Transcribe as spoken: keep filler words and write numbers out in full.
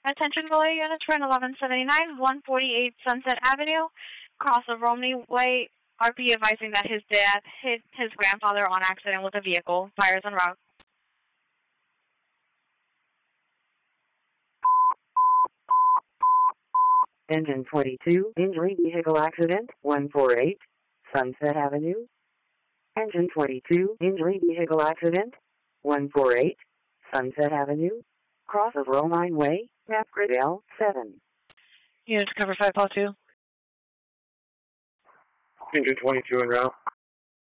Attention Gully units for eleven seventy-nine, one forty-eight Sunset Avenue, cross of Romney Way. R P advising that his dad hit his grandfather on accident with a vehicle. Fires en route. Engine twenty-two, injury vehicle accident, one forty-eight Sunset Avenue. Engine twenty-two, injury vehicle accident, one forty-eight Sunset Avenue, cross of Romine Way, map grid L seven. Units cover five call two. Engine twenty-two en route.